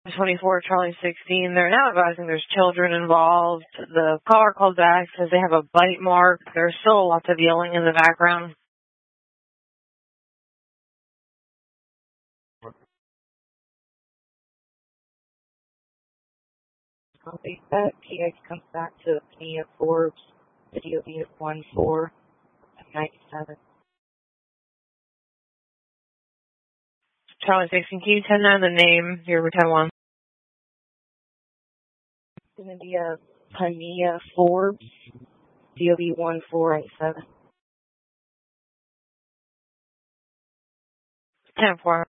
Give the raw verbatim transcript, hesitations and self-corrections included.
twenty-four, Charlie sixteen. They're now advising there's children involved. The caller called back, says they have a bite mark. There's still lots of yelling in the background. Copy that. T X comes back to Mia Forbes, video unit one four ninety-seven. Charlie sixteen, can you tell them the name, your return one? It's going to be a Pania Forbes, D O B one four eight seven. ten four.